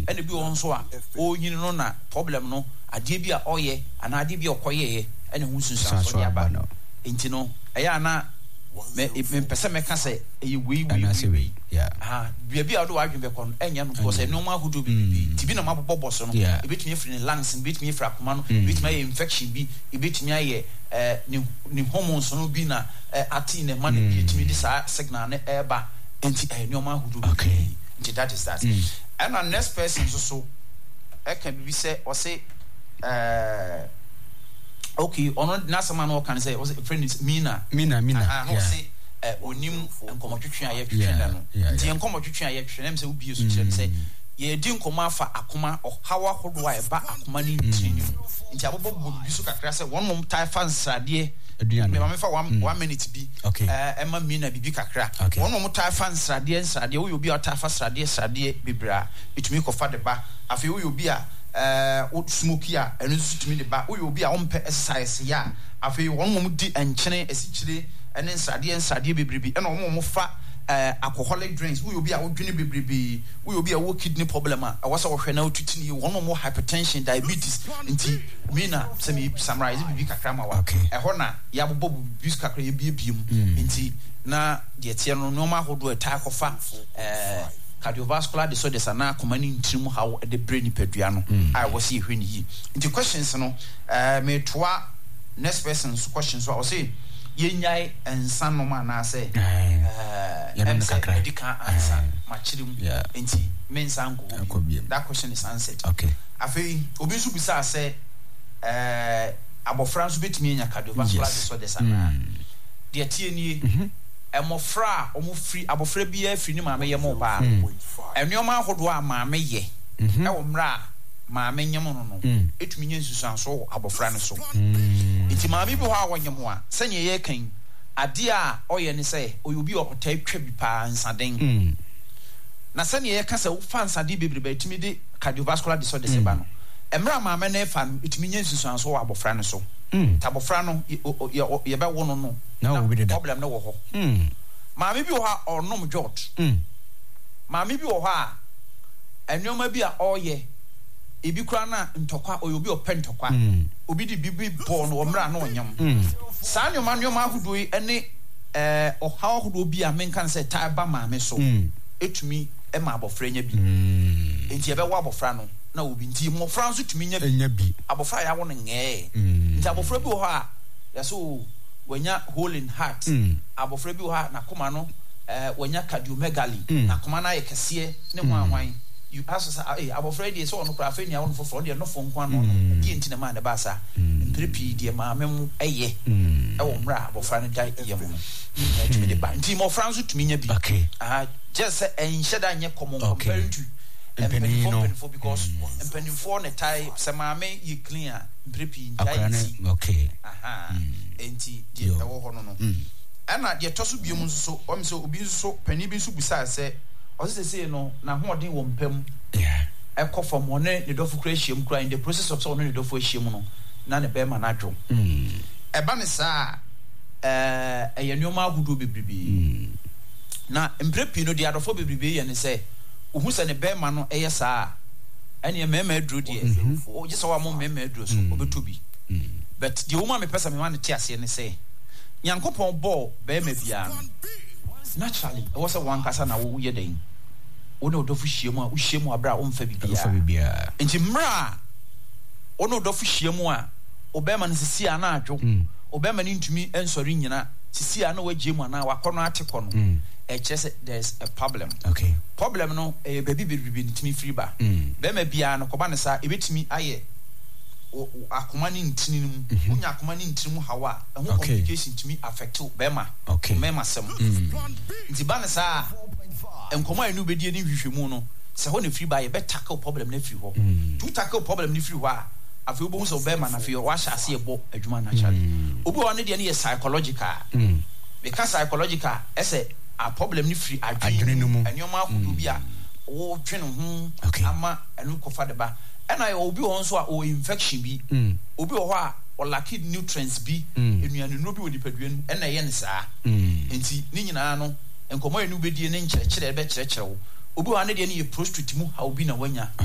ene bi won so a o yin no na problem no ade bi a oye ana ade bi okoye ene hu sunsan so ya ba enti no eya na me pese me ka se e we yeah bia bi a do wadwen be kon enya no because no ma hudu bi tibi na mabobọ boso no e betumi afiri lungs e betumi afiri akoma no e betumi aye infection bi e betumi aye ni hormones no bi na ati ne man bi betumi di sa signal na eba enti no ma hudu bi enti that is that and our next person so e can be say or say okay ono na sama no kan say was friend is mina no say onim enkomotwetwe aye twetwe da no ti enkomotwetwe aye twetwe nem say obi so kyerem say ye di nkomo afa akoma hawa hodo a eba akoma ni ntini nti abobo bi so kakra say one mom tie fan srade aduane me ma fa 1 minute bi ema mina bibi kakra one mom tie fan srade wo obi a tie fa srade bibra itumi ko fa de ba afi wo obi a smoky a enu sutumi de ba wo obi a ompe exercise ya afi one mom di enkyene esikyire ene nsade bebrebe ena omo fa alcoholic drinks wo obi a wodwene bebrebe wo obi a wo kidney problem a wasa wo hwe na otutini wono mo hypertension diabetes nti mina semi summarize bibi kakra ma wa eho na ya bobo bis kakra ye biebiem nti na de tie no no ma hodo eta kofa cardiovascular disorders na komani ntirim hawo de brain padua no I was see hwe ni yi nti questions no me toa next person's questions so I say yenyai ensa no ma na say medical answer machirim enti mensa nko that question is answered afei obi su bisa say abofra so betimi nya cardiovascular disorders na de tie nie emofra omo free abofra bia free ni ma me ye mo ba enuoma hodo a ma me ye e wo mra ma me nyem no etumi nya nsusan so abofra ne so iti ma bi ho a wonyem a senye ye kan ade a oye ne say oyobi okota twa bi pa nsaden na senye ye ka say wo fa nsade bebrebe etumi de cardiovascular disorders ba no emra ma me na fa etumi nya nsusan so abofra ne so tabofra no ye be wo no na problem no wo ho ma bi ho a onom jot ma bi ho a enyoma bi a oye ebi kura na ntokwa oyobi opentokwa obi di bibi born o mra na onyam saa nyoma ahudo ene oha ahudo bi a menkan se taiba maame so etumi e ma abofra nya bi enti ebe wa abofra no na obi nti mofra so tumi nya bi abofra ya wo no nge nti abofra bi ho a yaso wanya hole in heart abofra bi ho a na koma no wanya cardiomegaly na koma na ye kese ne ho anwan you ask say abofra dey so on kra fa nia won foforo dey no fo nkwa no die nti na ma na ba sa mprepi dey ma mem eye e wo mra abofra no dai ye mo tumi de ba nti mo franso tumi nya bi just say ensheda nye common compared to empenifo because empenifo ne tai se ma me ye clean mprepi dai enti dey e wo ho no ana dey toso biom so o me so obi so pani bi so busa se say no na hoodin wo mpam ekofom one ne dofo kra hiem kra in the process of so ne dofo hiem no na ne be ma na dwo eba ne saa eyenyoma agudo bebrebe na mprepi no dia dofo bebrebe ye ne say ohu se ne be ma no eye saa ene mema aduro de o je so wa mo mema aduro so obetobi but the woman me person me wan te ase ne say nyankopon bo be ma bia naturally it was a one kasa na wo ye den ono dofu hyiemu a wo hyiemu abra o mfa bibia enti mra ono dofu hyiemu a obema nsisi ana adwo obema ni ntumi ensori nyina sisi ana wagiemu na wakono atekono chese there's a problem problem no baby ntimi free ba bema bia no koba ne sa ebetimi aye akoma ni ntini mu unya akoma ni ntini mu hawa ho communication timi affect bema mema sem nti ba ne sa enkoma enu bedie ni hwehwemu no se ho ne free ba ye be tackle problem na free ho to tackle problem ni free ho a afi obo so bema na fi wa sha se ebo adwuma na cha obi wa ne de ne psychological because psychological ese a problem ni free adwene no mu enyoma akodo bi a wo twene ho ama enu kofa de ba ena obi won so a o infection bi obi wo ho a o lack nutrients bi enuanu no bi wo dipadua nu ena ye ne saa enti ni nyina no enkomo enu bedie ne nkyerɛkyerɛ be kyerɛkyerɛ wo obi wa ne de ne ye prostitute mu ha obi na wanya